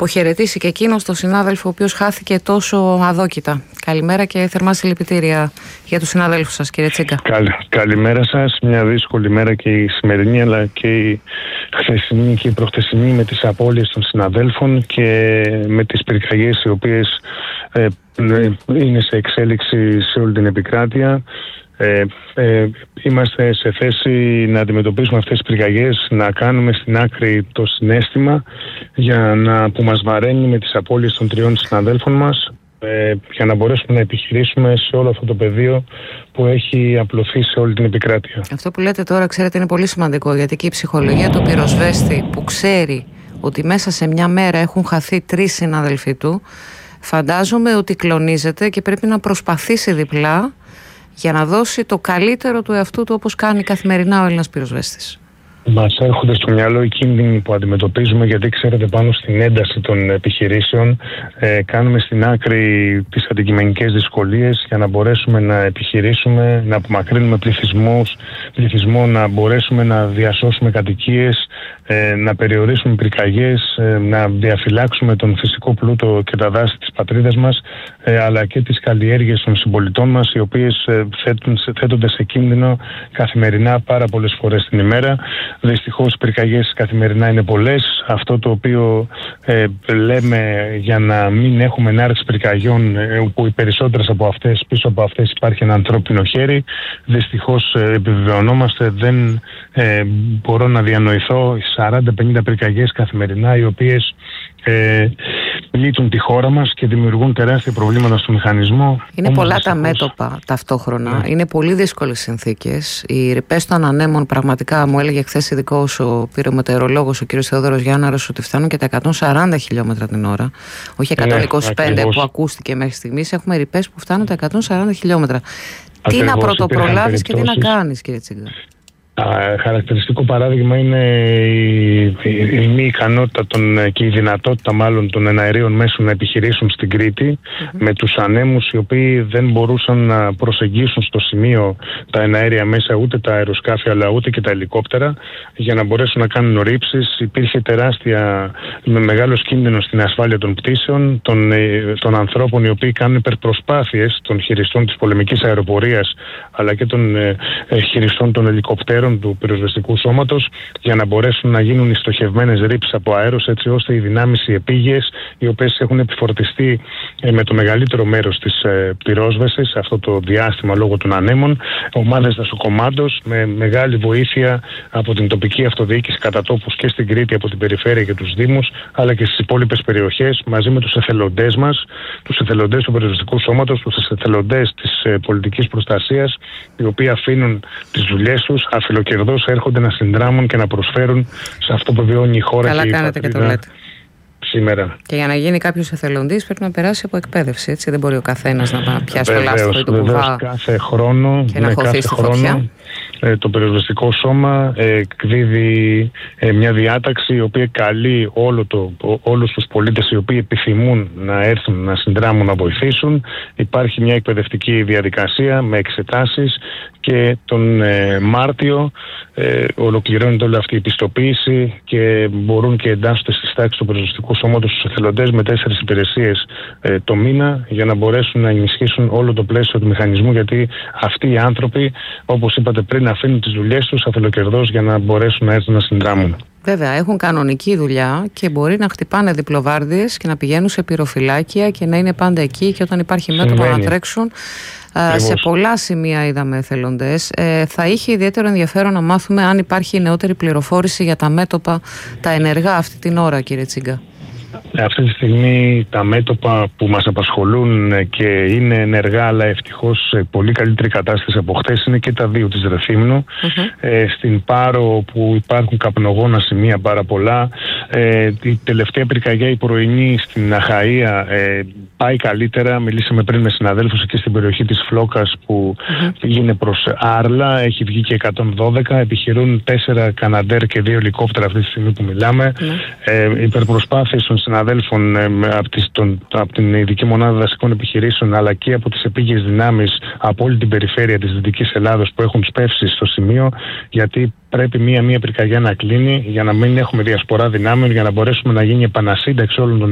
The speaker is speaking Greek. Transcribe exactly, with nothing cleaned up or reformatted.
αποχαιρετήσει και εκείνος τον συνάδελφο ο οποίος χάθηκε τόσο αδόκητα. Καλημέρα και θερμά συλληπιτήρια για τους συναδέλφους σας, κύριε Τσίγκα. Καλ, καλημέρα σας. Μια δύσκολη μέρα και η σημερινή, αλλά και η χθεσινή και η προχθεσινή, με τις απώλειες των συναδέλφων και με τις πυρκαγιές οι οποίες ε, είναι σε εξέλιξη σε όλη την επικράτεια. Ε, ε, είμαστε σε θέση να αντιμετωπίσουμε αυτές τις πυρκαγιές, να κάνουμε στην άκρη το συναίσθημα για να, που μας βαραίνει με τις απώλειες των τριών συναδέλφων μας, ε, για να μπορέσουμε να επιχειρήσουμε σε όλο αυτό το πεδίο που έχει απλωθεί σε όλη την επικράτεια. Αυτό που λέτε τώρα, ξέρετε, είναι πολύ σημαντικό, γιατί και η ψυχολογία του πυροσβέστη που ξέρει ότι μέσα σε μια μέρα έχουν χαθεί τρεις συναδελφοί του, φαντάζομαι ότι κλονίζεται και πρέπει να προσπαθήσει διπλά για να δώσει το καλύτερο του εαυτού του, όπως κάνει καθημερινά ο Έλληνας πυροσβέστης. Μας έρχονται στο μυαλό οι κίνδυνοι που αντιμετωπίζουμε, γιατί ξέρετε, πάνω στην ένταση των επιχειρήσεων ε, κάνουμε στην άκρη τις αντικειμενικές δυσκολίες για να μπορέσουμε να επιχειρήσουμε, να απομακρύνουμε πληθυσμούς, πληθυσμό, να μπορέσουμε να διασώσουμε κατοικίες, ε, να περιορίσουμε πυρκαγιές, ε, να διαφυλάξουμε τον φυσικό πλούτο και τα δάση της πατρίδας μας, ε, αλλά και τις καλλιέργειες των συμπολιτών μας, οι οποίες ε, θέτουν, θέτονται σε κίνδυνο καθημερινά πάρα πολλές φορές την ημέρα. Δυστυχώς οι πυρκαγιές καθημερινά είναι πολλές. Αυτό το οποίο ε, λέμε για να μην έχουμε ενάρξη πυρκαγιών, ε, που οι περισσότερες από αυτές, πίσω από αυτές υπάρχει ένα ανθρώπινο χέρι. Δυστυχώς ε, επιβεβαιωνόμαστε, δεν ε, μπορώ να διανοηθώ σαράντα πενήντα πυρκαγιές καθημερινά, οι οποίες ε, πλήττουν τη χώρα μας και δημιουργούν τεράστια προβλήματα στο μηχανισμό. Είναι Όμως, πολλά δυστυχώς τα μέτωπα ταυτόχρονα. Ναι. Είναι πολύ δύσκολες συνθήκες. Οι ρηπές των ανέμων, πραγματικά μου έλεγε χθες ειδικός ο πυρομετεωρολόγος, ο κ. Θεόδωρος Γιάνναρος, ότι φτάνουν και τα εκατόν σαράντα χιλιόμετρα την ώρα. Όχι εκατόν είκοσι πέντε, ναι, που ακούστηκε μέχρι στιγμής. Έχουμε ρηπές που φτάνουν τα εκατόν σαράντα χιλιόμετρα. Ακριβώς, τι να πρωτοπρολάβεις και τι να κάνεις, κύριε Τσίγκα? Χαρακτηριστικό παράδειγμα είναι η, η, η μη ικανότητα των, και η δυνατότητα μάλλον των εναερίων μέσων να επιχειρήσουν στην Κρήτη, mm-hmm. με τους ανέμους οι οποίοι δεν μπορούσαν να προσεγγίσουν στο σημείο τα εναέρια μέσα, ούτε τα αεροσκάφη αλλά ούτε και τα ελικόπτερα, για να μπορέσουν να κάνουν ρήψεις. Υπήρχε τεράστια, με μεγάλος κίνδυνος στην ασφάλεια των πτήσεων, των, των ανθρώπων οι οποίοι κάνουν υπερπροσπάθειες, των χειριστών της πολεμικής αεροπορίας αλλά και των ε, χειριστών των ελικοπτέρων του πυροσβεστικού σώματος, για να μπορέσουν να γίνουν οι στοχευμένες ρήψεις από αέρος, έτσι ώστε οι δυνάμεις, οι επίγειες, οι οποίες έχουν επιφορτιστεί ε, με το μεγαλύτερο μέρος της ε, πυρόσβεσης αυτό το διάστημα λόγω των ανέμων, ομάδες δασοκομάντος με μεγάλη βοήθεια από την τοπική αυτοδιοίκηση κατά τόπους και στην Κρήτη, από την περιφέρεια και τους δήμους, αλλά και στις υπόλοιπες περιοχές, μαζί με τους εθελοντές μας, τους εθελοντές του πυροσβεστικού σώματος, τους εθελοντές της ε, πολιτικής προστασίας, οι οποίοι αφήνουν τις δουλειές τους, αφιλοκερδώς έρχονται να συνδράμουν και να προσφέρουν σε αυτό που βιώνει η χώρα. Καλά και η κάνετε και το λέτε σήμερα. Και για να γίνει κάποιος εθελοντής πρέπει να περάσει από εκπαίδευση, έτσι. Δεν μπορεί ο καθένας να πιάσει το λάστιχο ή το κουβά κάθε χρόνο, και να χωθεί στη φωτιά. Ε, το πυροσβεστικό σώμα ε, εκδίδει ε, μια διάταξη η οποία καλεί όλο το, ό, όλους τους πολίτες οι οποίοι επιθυμούν να έρθουν να συνδράμουν, να βοηθήσουν. Υπάρχει μια εκπαιδευτική διαδικασία με εξετάσεις και τον ε, Μάρτιο ε, ολοκληρώνεται όλη αυτή η πιστοποίηση και μπορούν και εντάσσονται στις τάξεις του πυροσβεστικού σώματος τους εθελοντές με τέσσερις υπηρεσίες ε, το μήνα, για να μπορέσουν να ενισχύσουν όλο το πλαίσιο του μηχανισμού, γιατί αυτοί οι άνθρωποι, όπως είπατε πριν, αφήνουν τις δουλειές τους αφελοκερδώς για να μπορέσουν να έρθουν να συνδράμουν. Βέβαια, έχουν κανονική δουλειά και μπορεί να χτυπάνε διπλοβάρδιες και να πηγαίνουν σε πυροφυλάκια και να είναι πάντα εκεί, και όταν υπάρχει μέτωπο να τρέξουν. Ακριβώς. Σε πολλά σημεία είδαμε εθελοντές. Ε, θα είχε ιδιαίτερο ενδιαφέρον να μάθουμε αν υπάρχει νεότερη πληροφόρηση για τα μέτωπα, τα ενεργά αυτή την ώρα, κύριε Τσίγκα. Αυτή τη στιγμή τα μέτωπα που μας απασχολούν και είναι ενεργά, αλλά ευτυχώς σε πολύ καλύτερη κατάσταση από χτες, είναι και τα δύο της Ρεθύμνου. Mm-hmm. Ε, στην Πάρο, που υπάρχουν καπνογόνα σημεία πάρα πολλά. Ε, η τελευταία πυρκαγιά, η πρωινή στην Αχαΐα, ε, πάει καλύτερα. Μιλήσαμε πριν με συναδέλφους εκεί στην περιοχή της Φλόκας που mm-hmm. πήγαινε προς Άρλα. Έχει βγει και εκατόν δώδεκα. Επιχειρούν τέσσερα Καναντέρ και δύο ελικόπτερα αυτή τη στιγμή που μιλάμε. Mm-hmm. Ε, υπερπροσπάθειες των συναδέλφων ε, από, τις, τον, από την ειδική μονάδα δασικών επιχειρήσεων, αλλά και από τις επίγειες δυνάμεις από όλη την περιφέρεια της Δυτικής Ελλάδος που έχουν σπεύσει στο σημείο, γιατί πρέπει μία-μία πυρκαγιά να κλείνει για να μην έχουμε διασπορά δυνάμεων, για να μπορέσουμε να γίνει επανασύνταξη όλων των